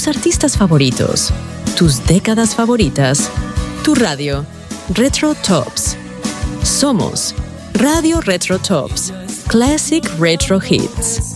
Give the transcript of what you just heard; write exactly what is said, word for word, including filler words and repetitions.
tus artistas favoritos, tus décadas favoritas, tu radio, Retro Tops. Somos Radio Retro Tops, Classic Retro Hits.